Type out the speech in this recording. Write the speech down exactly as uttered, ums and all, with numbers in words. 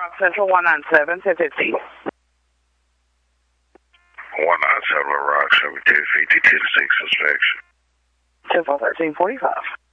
five Central, one nine seven, ten fifty. one nine seven Rock, seventeen fifty, ten six inspection. ten four thirteen forty-five.